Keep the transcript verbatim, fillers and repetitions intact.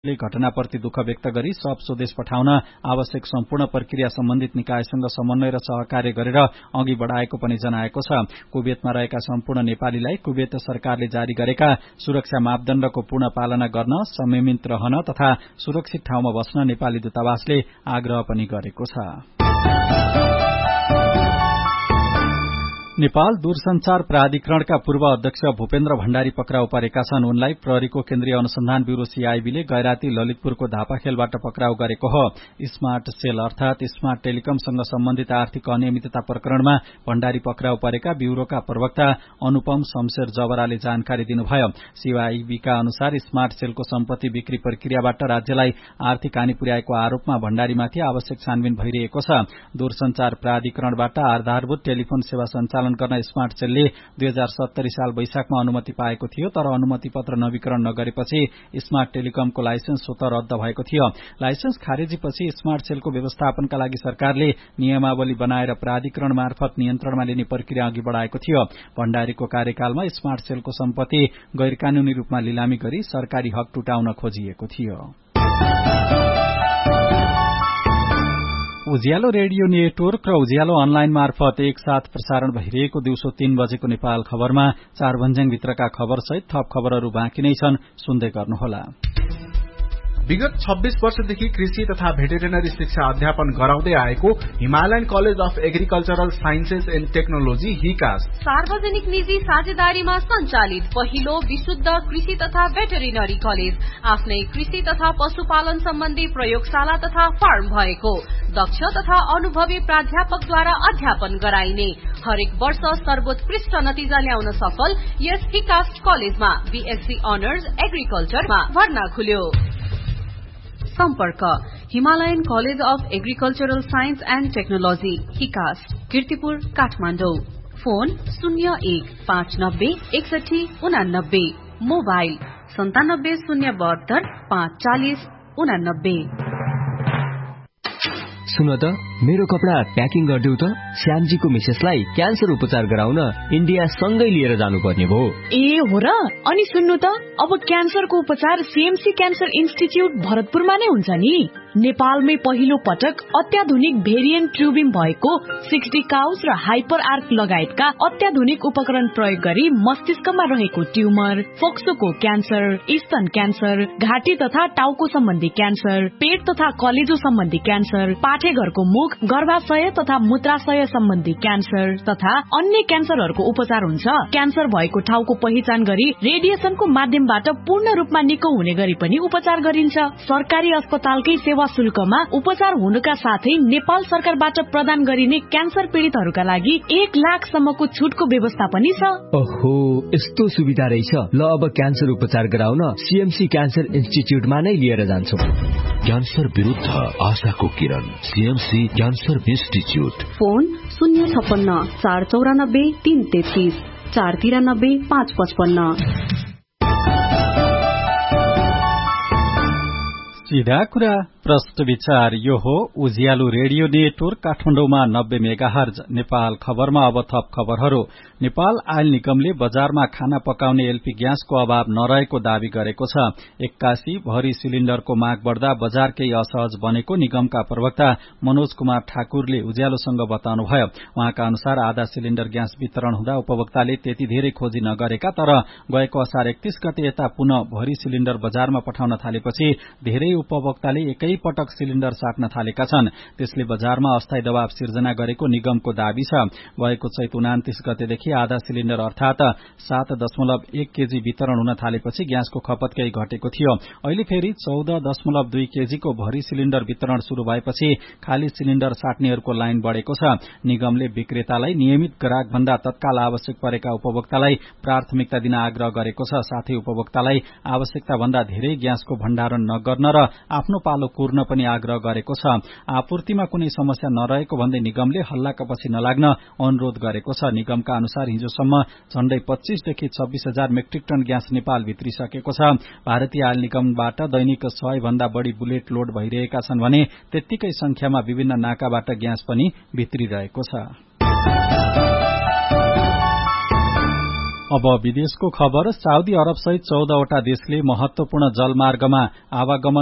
ले घटनाप्रति दुःख व्यक्त गरी सब स्वदेश पठाउन आवश्यक सम्पूर्ण प्रक्रिया सम्बन्धित निकायसँग समन्वय र सहकार्य गरेर अघि बढ़ाएको पनि जनाएको छ। कुवेतमा रहेका सम्पूर्ण नेपालीलाई कुवेत सरकारले जारी गरेका सुरक्षा मापदण्डको पूर्ण पालना गर्न, संयमित रहन तथा सुरक्षित ठाउँमा बस्न नेपाली दूतावासले आग्रह पनि गरेको छ। नेपाल दूरसञ्चार प्राधिकरणका पूर्व अध्यक्ष भूपेन्द्र भण्डारी पक्राउ परेका छन्। उनलाई प्रहरीको केन्द्रीय अनुसन्धान ब्यूरो सीआईबीले गैराती ललितपुरको धापाखेलबाट पक्राउ गरेको हो। स्मार्ट सेल अर्थात स्मार्ट टेलिकमसँग सम्बन्धित आर्थिक अनियमितता प्रकरणमा भण्डारी पक्राउ परेका ब्यूरोका प्रवक्ता अनुपम शमशेर जवराले जानकारी दिनुभयो। सीआईबीका अनुसार स्मार्ट सेलको सम्पत्ति बिक्री प्रक्रियाबाट राज्यलाई आर्थिक हानि पुर्याएको आरोपमा भण्डारीमाथि आवश्यक छानबिन भइरहेको छ। दूरसञ्चार प्राधिकरणबाट आधारभूत टेलिफोन सेवा सञ्चालन गर्न स्मार्ट सेलले दुई हजार सत्तरी साल वैशाखमा अनुमति पाएको थियो, तर अनुमति पत्र नवीकरण नगरेपछि स्मार्ट टेलिकमको लाइसेन्स स्वतः रद्द भएको थियो। लाइसेन्स खारेजीपछि स्मार्ट सेलको व्यवस्थापनका लागि सरकारले नियमावली बनाएर प्राधिकरण मार्फत नियन्त्रणमा लिने प्रक्रिया अघि बढ़ाएको थियो। भण्डारीको कार्यकालमा स्मार्ट सेलको सम्पत्ति गैर कानूनी रूपमा लिलामी गरी सरकारी हक टुटाउन खोजिएको थियो। उज्यालो रेडियो नेटवर्क र उज्यालो अनलाइन मार्फत एकसाथ प्रसारण भइरहेको दिउँसो तीन बजेको नेपाल खबरमा चारभन्ज्याङ भित्रका खबर सहित थप खबरहरू बाँकी नै छन्, सुन्दै गर्नुहोला। विगत छब्बीस वर्षदेखि कृषि तथा भेटेरिनरी शिक्षा अध्यापन गराउँदै आएको Himalayan college of agricultural sciences and technology हिकास सार्वजनिक निजी साझेदारीमा सञ्चालित पहिलो विशुद्ध कृषि तथा भेटेरिनरी कलेज, आफ्नै कृषि तथा पशुपालन सम्बन्धी प्रयोगशाला तथा फार्म भएको, दक्ष तथा अनुभवी प्राध्यापकद्वारा अध्यापन गराइने, हरेक वर्ष सर्वोत्कृष्ट नतिजा ल्याउन सफल यस हिकास कलेजमा बीएससी अनर्स एग्रिकल्चरमा भर्ना खुल्यो। सम्पर्क Himalayan college of agricultural science and technology हिकास, Kirtipur, Kathmandu. Phone शून्य एक पाँच नब्बे एकसठी उनानब्बे, मोबाइल सन्तानब्बे शून्य बहत्तर पाँच चालिस उनानब्बे। सुन त, मेरो कपडा प्याकिङ गरिदेऊ त। श्यामजीको मिसेसलाई क्यान्सर उपचार गराउन इन्डिया सँगै लिएर जानुपर्ने भयो। ए हो र? अनि सुन्नु त, अब क्यान्सरको उपचार सीएमसी क्यान्सर इन्स्टिच्युट भरतपुरमा नै हुन्छ नि। नेपालमै पहिलो पटक अत्याधुनिक भेरिएन्ट ट्युबिङ भएको सिक्सटी काउस र हाइपर आर्क लगायतका अत्याधुनिक उपकरण प्रयोग गरी मस्तिष्कमा रहेको ट्युमर, फोक्सोको क्यान्सर, स्तन क्यान्सर, घाँटी तथा टाउको सम्बन्धी क्यान्सर, पेट तथा कलेजो सम्बन्धी क्यान्सर, पाठेघरको मुख, गर्भाशय तथा मूत्राशय सम्बन्धी क्यान्सर तथा अन्य क्यान्सरहरूको उपचार हुन्छ। क्यान्सर भएको ठाउँको पहिचान गरी रेडिएसनको माध्यमबाट पूर्ण रूपमा निको हुने गरी पनि उपचार गरिन्छ। सरकारी अस्पतालकै सेवा शुल्कमा उपचार हुनुका साथै नेपाल सरकारबाट प्रदान गरिने क्यान्सर पीड़ितहरूका लागि एक लाख सम्मको छुटको व्यवस्था पनि छ। ओहो, यस्तो सुविधा रहेछ। ल, अब क्यान्सर उपचार गराउन सीएमसी क्यान्सर इन्स्टिच्युटमा नै लिएर जान्छौं। क्यान्सर विरुद्ध आशाको किरण, सीएमसी क्यान्सर इन्स्टिच्युट। फोन शून्य छप्पन्न चार चौरानब्बे तीन तेत्तीस, चार तिरानब्बे पाँच पचपन्न। सीधा कुरा प्रश्न विचार, यो हो उज्यालो रेडियो नेटवर्क काठमाडौँमा नब्बे मेगाहर्ज। नेपाल खबरमा अब थप खबरहरू। नेपाल आयल निगमले बजारमा खाना पकाउने एलपी ग्यासको अभाव नरहेको दावी गरेको छ। एक्कासी भरी सिलिण्डरको माग बढ़दा बजार केही असहज बनेको निगमका प्रवक्ता मनोज कुमार ठाकुरले उज्यालोसँग बताउनुभयो। उहाँका अनुसार आधा सिलिण्डर ग्यास वितरण हुँदा उपभोक्ताले त्यति धेरै खोजी नगरेका, तर गएको असार एकतीस गते यता पुनः भरी सिलिण्डर बजारमा पठाउन थालेपछि धेरै उपभोक्ताले एकै पटक सिलिण्डर साट्न थालेका छन्। त्यसले बजारमा अस्थायी दबाव सिर्जना गरेको निगमको दावी छ। गएको चैत उनातीस गतेदेखि आधा सिलिण्डर अर्थात सात दशमलव एक केजी वितरण हुन थालेपछि ग्यासको खपत केही घटेको थियो। अहिले फेरि चौध दशमलव दुई केजीको भरी सिलिण्डर वितरण शुरू भएपछि खाली सिलिण्डर साट्नेहरूको लाइन बढ़ेको छ। निगमले विक्रेतालाई नियमित ग्राहक भन्दा तत्काल आवश्यक परेका उपभोक्तालाई प्राथमिकता दिन आग्रह गरेको छ। साथै उपभोक्तालाई आवश्यकता भन्दा धेरै ग्यासको भण्डारण नगर्न र आफ्नो पालो कुर्न पनि आग्रह गरेको छ। आपूर्तिमा कुनै समस्या नरहेको भन्दै निगमले हल्लाका पछि नलाग्न अनुरोध गरेको छ। निगमका अनुसार हिजोसम्म झण्डै पच्चीसदेखि छब्बीस हजार मेट्रिक टन ग्यास नेपाल भित्रिसकेको छ। भारतीय आयल निगमबाट दैनिक सय भन्दा बढ़ी बुलेट लोड भइरहेका छन् भने त्यत्तिकै संख्यामा विभिन्न नाकाबाट ग्यास पनि भित्रिरहेको छ। अब विदेशको खबर। साउदी अरब सहित चौधवटा देशले महत्वपूर्ण जलमार्गमा आवागमन